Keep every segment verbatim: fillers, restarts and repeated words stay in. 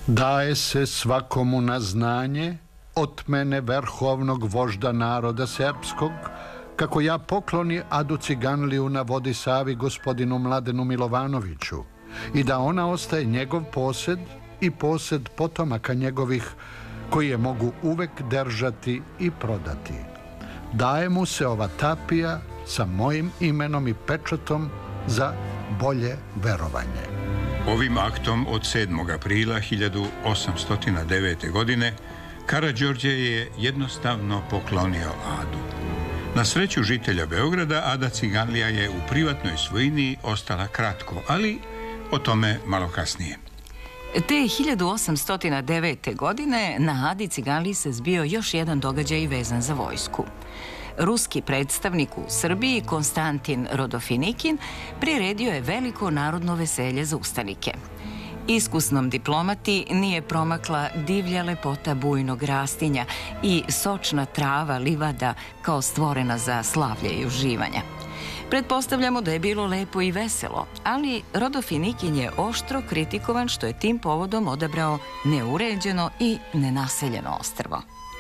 Daje se svakomu na znanje od mene verhovnog vožda naroda srpskog, kako ja pokloni Adu Ciganliju na vodi Savi gospodinu Mladenu Milovanoviću i da ona ostaje njegov posed i posed potomaka njegovih, koji je mogu uvek držati i prodati. Daje mu se ova tapija sa mojim imenom i pečatom za bolje verovanje. Ovim aktom od sedmog aprila hiljadu osamsto devete. godine Karađorđe je jednostavno poklonio Adu. Na sreću žitelja Beograda, Ada Ciganlija je u privatnoj svojini ostala kratko, ali o tome malo kasnije. Te hiljadu osamsto devete. godine na Adi Ciganliji se zbio još jedan događaj vezan za vojsku. Ruski predstavnik u Srbiji, Konstantin Rodofinikin, priredio je veliko narodno veselje za ustanike. Iskusnom diplomati nije promakla divlja lepota bujnog rastinja i sočna trava livada kao stvorena za slavlje i uživanja. Pretpostavljamo da je bilo lepo i veselo, ali Rodofinikin je oštro kritikovan što je tim povodom odabrao neuređeno i nenaseljeno ostrvo.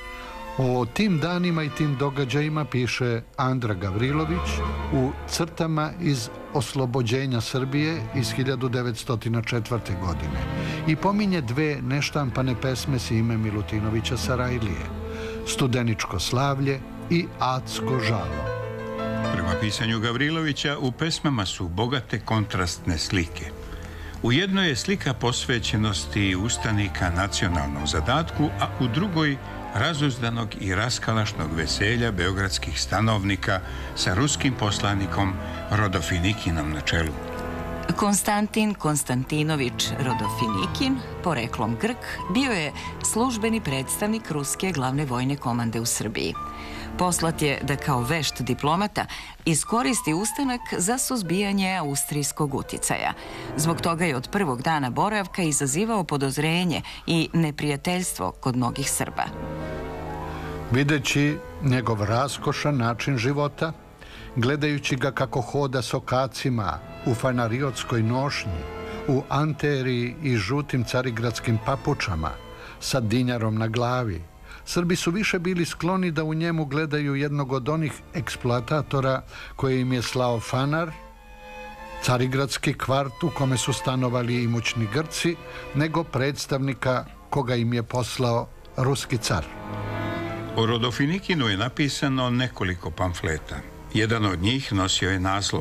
O tim danima i tim događajima piše Andra Gavrilović u Crtama iz oslobođenja Srbije iz hiljadu devetsto četvrte. godine i pominje dve neštampane pesme Sime Milutinovića Sarajlije, Studeničko slavlje i Acko žalo. Prema pisanju Gavrilovića, u pesmama su bogate kontrastne slike. U jednoj je slika posvećenosti ustanika nacionalnom zadatku, a u drugoj razuzdanog i raskalašnog veselja beogradskih stanovnika sa ruskim poslanikom Rodofinikinom na čelu. Konstantin Konstantinović Rodofinikin, poreklom Grk, bio je službeni predstavnik ruske glavne vojne komande u Srbiji. Poslat je da kao vešt diplomata iskoristi ustanak za suzbijanje austrijskog uticaja. Zbog toga je od prvog dana boravka izazivao podozrenje i neprijateljstvo kod mnogih Srba. Videći njegov raskošan način života, gledajući ga kako hoda s okacima u fanariotskoj nošnji, u anteriji i žutim carigradskim papučama, sa dinjarom na glavi, Srbi su više bili skloni da u njemu gledaju jednog od onih eksploatatora koje im je slao fanar, carigradski kvart u kome su stanovali imućni Grci, nego predstavnika koga im je poslao ruski car. O Rodofinikinu je napisano nekoliko pamfleta. Jedan od njih nosio je naslov